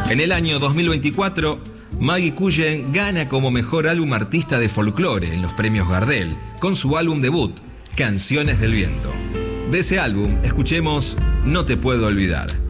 En el año 2024, Maggie Cullen gana como mejor álbum artista de folclore en los premios Gardel, con su álbum debut, Canciones del Viento. De ese álbum, escuchemos No te puedo olvidar.